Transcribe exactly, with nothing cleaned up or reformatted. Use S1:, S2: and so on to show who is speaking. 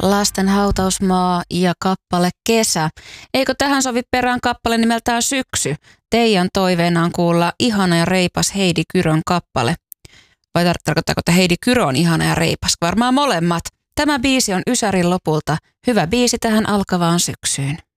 S1: Lasten hautausmaa ja kappale Kesä. Eikö tähän sovi perään kappale nimeltään Syksy? Teijan toiveena on kuulla ihana ja reipas Heidi Kyrön kappale. Vai tarkoittaako, että Heidi Kyrö on ihana ja reipas? Varmaan molemmat. Tämä biisi on Ysärin lopulta. Hyvä biisi tähän alkavaan syksyyn.